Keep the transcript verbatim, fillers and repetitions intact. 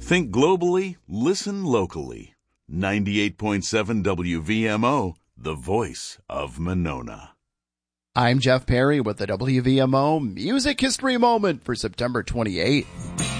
Think globally, listen locally. ninety-eight point seven W V M O, the voice of Monona. I'm Jeff Perry with the W V M O Music History Moment for September twenty-eighth.